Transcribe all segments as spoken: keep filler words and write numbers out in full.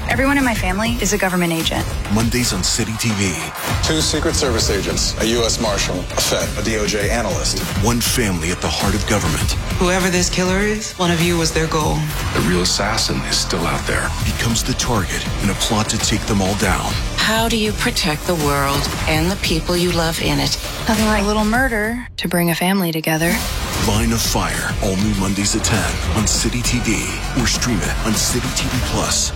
Everyone in my family is a government agent. Mondays on City T V. Two Secret Service agents, a U S Marshal, a Fed, a D O J analyst. One family at the heart of government. Whoever this killer is, one of you was their goal. The real assassin is still out there. Becomes the target in a plot to take them all down. How do you protect the world and the people you love in it? Nothing like a little murder to bring a family together. Line of Fire, all new Mondays at ten on City T V or stream it on City T V Plus.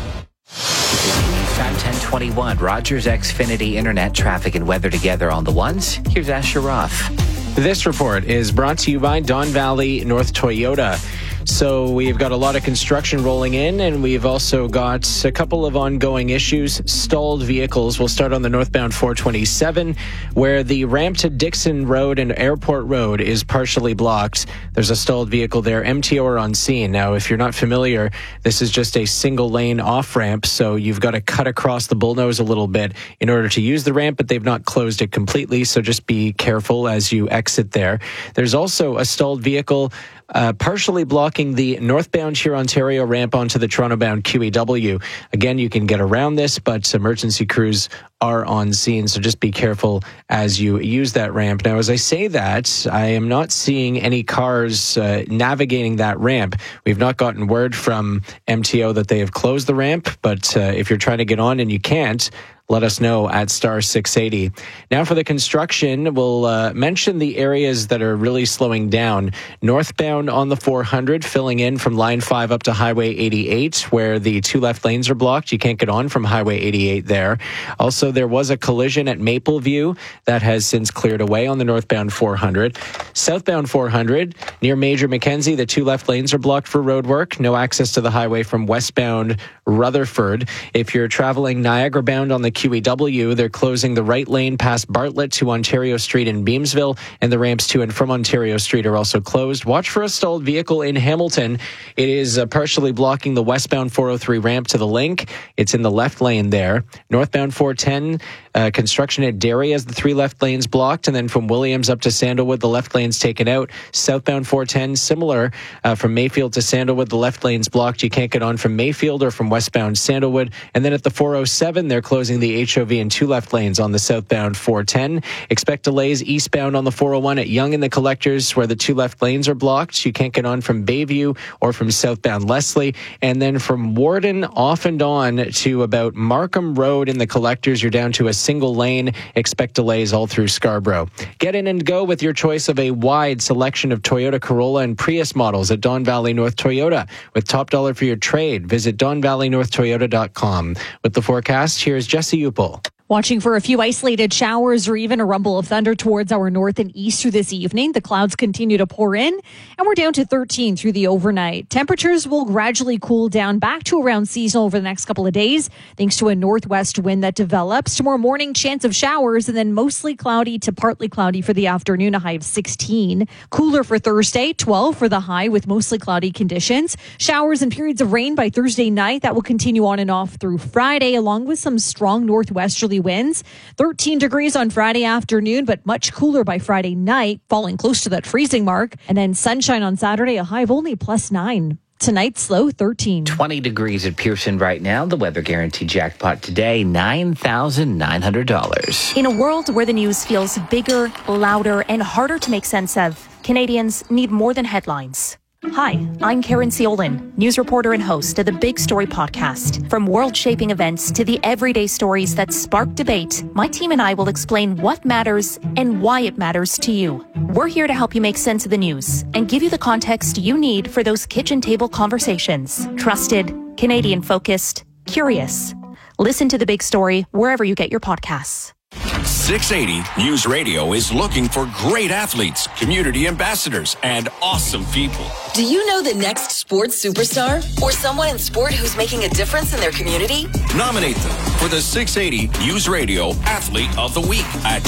Time ten twenty-one. Rogers Xfinity Internet traffic and weather together on the ones. Here's Asher Roth. This report is brought to you by Don Valley North Toyota. So we've got a lot of construction rolling in, and we've also got a couple of ongoing issues. Stalled vehicles. We'll start on the northbound four twenty-seven, where the ramp to Dixon Road and Airport Road is partially blocked. There's a stalled vehicle there. M T O are on scene. Now, if you're not familiar, this is just a single lane off ramp, so you've got to cut across the bullnose a little bit in order to use the ramp, but they've not closed it completely, so just be careful as you exit there. There's also a stalled vehicle Uh, partially blocking the northbound Hurontario ramp onto the Toronto-bound Q E W. Again, you can get around this, but emergency crews are on scene, so just be careful as you use that ramp. Now, as I say that, I am not seeing any cars uh, navigating that ramp. We've not gotten word from M T O that they have closed the ramp, but uh, if you're trying to get on and you can't, let us know at star six eighty. Now for the construction, we'll uh, mention the areas that are really slowing down. Northbound on the four hundred, filling in from line five up to Highway eighty-eight, where the two left lanes are blocked. You can't get on from Highway eighty-eight there. Also, there was a collision at Mapleview that has since cleared away on the northbound four hundred. Southbound four hundred, near Major Mackenzie, the two left lanes are blocked for road work. No access to the highway from westbound Rutherford. If you're traveling Niagara bound on the Q E W, they're closing the right lane past Bartlett to Ontario Street in Beamsville, and the ramps to and from Ontario Street are also closed. Watch for a stalled vehicle in Hamilton. It is uh, partially blocking the westbound four oh three ramp to the link. It's in the left lane there. Northbound four ten, uh, construction at Derry has the three left lanes blocked, and then from Williams up to Sandalwood, the left lane's taken out. Southbound four ten, similar uh, from Mayfield to Sandalwood, the left lane's blocked. You can't get on from Mayfield or from westbound Sandalwood. And then at the four oh seven, they're closing the H O V in two left lanes on the southbound four ten. Expect delays eastbound on the four oh one at Yonge and the Collectors, where the two left lanes are blocked. You can't get on from Bayview or from southbound Leslie. And then from Warden off and on to about Markham Road in the Collectors, you're down to a single lane. Expect delays all through Scarborough. Get in and go with your choice of a wide selection of Toyota Corolla and Prius models at Don Valley North Toyota. With top dollar for your trade, visit don valley north toyota dot com. With the forecast, here's Jesse Upel. Watching for a few isolated showers or even a rumble of thunder towards our north and east through this evening. The clouds continue to pour in, and we're down to thirteen through the overnight. Temperatures will gradually cool down back to around seasonal over the next couple of days, thanks to a northwest wind that develops. Tomorrow morning, chance of showers, and then mostly cloudy to partly cloudy for the afternoon, a high of sixteen. Cooler for Thursday, twelve for the high with mostly cloudy conditions. Showers and periods of rain by Thursday night. That will continue on and off through Friday, along with some strong northwesterly winds. thirteen degrees on Friday afternoon, but much cooler by Friday night, falling close to that freezing mark. And then sunshine on Saturday, a high of only plus nine. Tonight's low, thirteen. twenty degrees at Pearson right now. The weather guarantee jackpot today, nine thousand nine hundred dollars. In a world where the news feels bigger, louder, and harder to make sense of, Canadians need more than headlines. Hi, I'm Karen Ciolin, news reporter and host of the Big Story podcast. From world-shaping events to the everyday stories that spark debate, my team and I will explain what matters and why it matters to you. We're here to help you make sense of the news and give you the context you need for those kitchen table conversations. Trusted, Canadian-focused, curious. Listen to The Big Story wherever you get your podcasts. six eighty News Radio is looking for great athletes, community ambassadors, and awesome people. Do you know the next sports superstar or someone in sport who's making a difference in their community? Nominate them for the six eighty News Radio Athlete of the Week at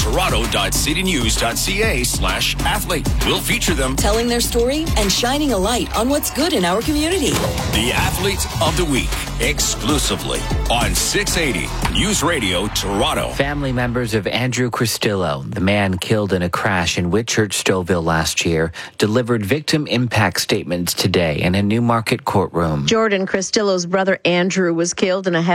toronto.citynews.ca slash athlete. We'll feature them telling their story and shining a light on what's good in our community. The Athlete of the Week, exclusively on six eighty News Radio Toronto. Family members of Andrew Cristillo, the man killed in a crash in Whitchurch, Stouffville last year, delivered victim impact statements today in a Newmarket courtroom. Jordan Cristillo's brother Andrew was killed in a